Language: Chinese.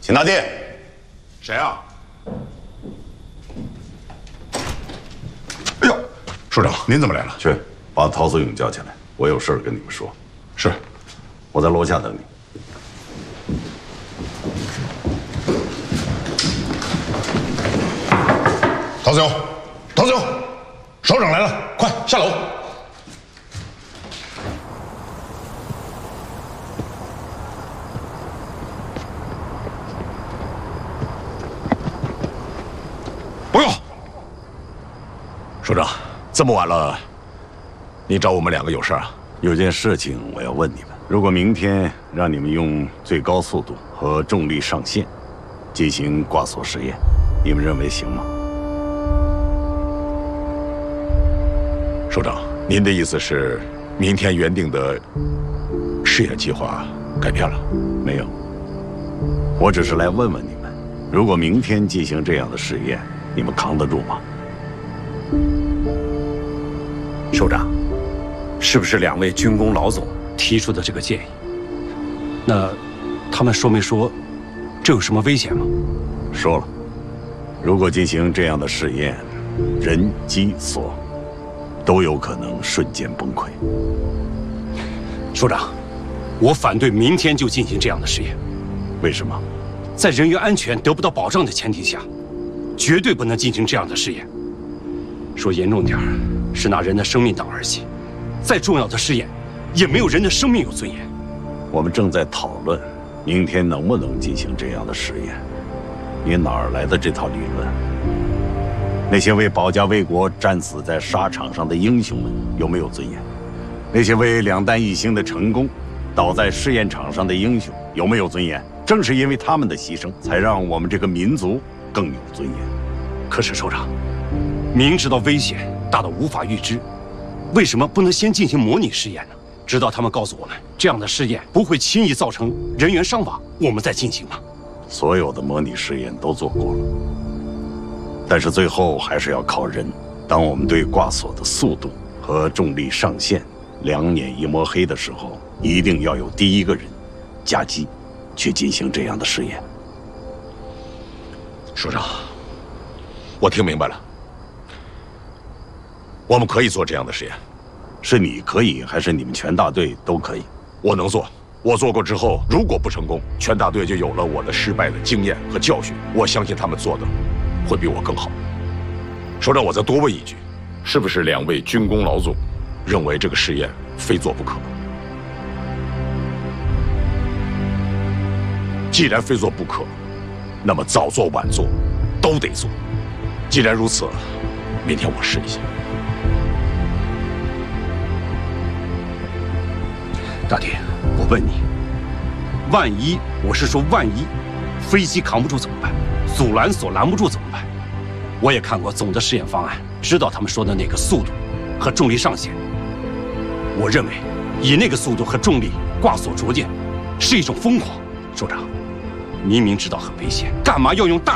秦大帝， 谁啊？ 哎呦，署长，您怎么来了？ 去把陶泽勇叫起来，我有事儿跟你们说。 是， 我在楼下等你。 陶子勇，陶子勇，首长来了，快下楼。不用。署长，这么晚了，你找我们两个有事啊？ 有件事情我要问你们：如果明天让你们用最高速度和重力上限进行挂锁实验，你们认为行吗？ 署长，您的意思是，明天原定的试验计划改变了？ 没有，我只是来问问你们，如果明天进行这样的试验，你们扛得住吗？ 首长，是不是2位军工老总提出的这个建议？那他们说没说这有什么危险吗？ 说了，如果进行这样的试验，人机锁都有可能瞬间崩溃。 首长，我反对明天就进行这样的试验。 为什么？ 在人员安全得不到保障的前提下，绝对不能进行这样的试验。说严重点儿，是拿人的生命当儿戏。再重要的试验，也没有人的生命有尊严。 我们正在讨论明天能不能进行这样的试验。你哪儿来的这套理论？那些为保家卫国战死在沙场上的英雄们有没有尊严？那些为2弹1星的成功倒在试验场上的英雄有没有尊严？正是因为他们的牺牲，才让我们这个民族更有尊严。 可是首长，明知道危险大到无法预知，为什么不能先进行模拟试验呢？直到他们告诉我们这样的试验不会轻易造成人员伤亡，我们再进行吗？ 所有的模拟试验都做过了，但是最后还是要靠人。当我们对挂锁的速度和重力上限2眼一抹黑的时候，一定要有第一个人夹击去进行这样的试验。 署长，我听明白了，我们可以做这样的实验。 是你可以，还是你们全大队都可以？ 我能做，我做过之后，如果不成功，全大队就有了我的失败的经验和教训。我相信他们做的会比我更好。首长，我再多问一句，是不是2位军工老总认为这个试验非做不可？既然非做不可，那么早做晚做都得做。既然如此，明天我试一下。 大弟，我问你，万一，我是说万一，飞机扛不住怎么办？阻拦索拦不住怎么办？我也看过总的试验方案，知道他们说的那个速度和重力上限。我认为，以那个速度和重力挂锁着舰，是一种疯狂。首长，您明知道很危险，干嘛要用大